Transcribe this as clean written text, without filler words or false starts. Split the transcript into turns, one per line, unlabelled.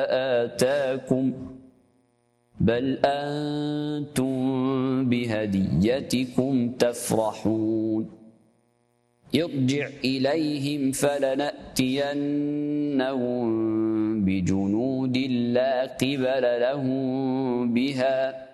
آتاكم بل أنتم بهديتكم تفرحون ارجع إليهم فلنأتينهم بجنود لا قبل لهم بها